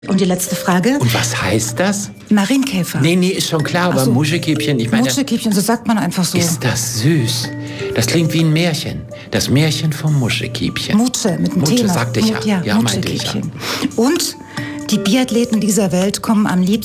Und die letzte Frage? Und was heißt das? Marienkäfer. Nee, ist schon klar, aber Muschekäppchen, ich meine... Muschekäppchen, so sagt man einfach so. Ist das süß? Das klingt wie ein Märchen. Das Märchen vom Muschekäppchen. Mutsche, mit dem Mutsche, Thema. sagte ich ja. Ja, meinte ich ja. Muschekäppchen. Und die Biathleten dieser Welt kommen am liebsten